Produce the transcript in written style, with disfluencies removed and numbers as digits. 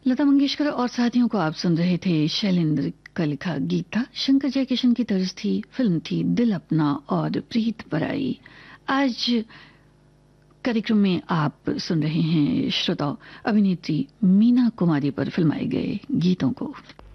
लता मंगेशकर और साथियों को आप सुन रहे थे। शैलेंद्र का लिखा गीत था, शंकर जयकिशन की तर्ज थी, फिल्म थी दिल अपना और प्रीत पराई। आज कार्यक्रम में आप सुन रहे हैं श्रोताओं अभिनेत्री मीना कुमारी पर फिल्माए गए गीतों को।